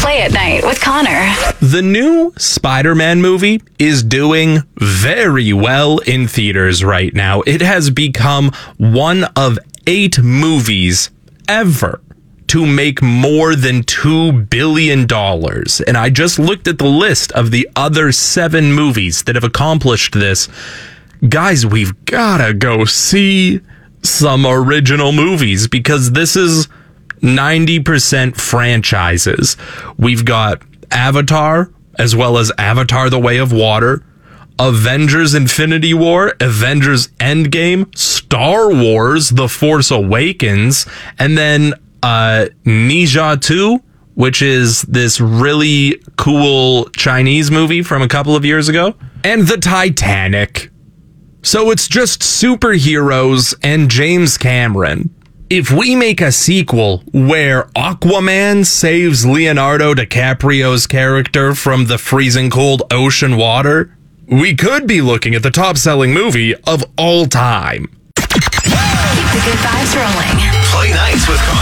Play at Night with Connor. The new Spider-Man movie is doing very well in theaters right now. It has become one of 8 movies ever to make more than $2 billion. And I just looked at the list of the other 7 movies that have accomplished this. Guys, we've gotta go see some original movies because this is 90% franchises. We've got Avatar, as well as Avatar: The Way of Water, Avengers: Infinity War, Avengers: Endgame, Star Wars: The Force Awakens, and then Ne Zha 2, which is this really cool Chinese movie from a couple of years ago, and the Titanic. So it's just superheroes and James Cameron. If we make a sequel where Aquaman saves Leonardo DiCaprio's character from the freezing cold ocean water, we could be looking at the top-selling movie of all time. Keep the good vibes rolling. Play Nights with Connor.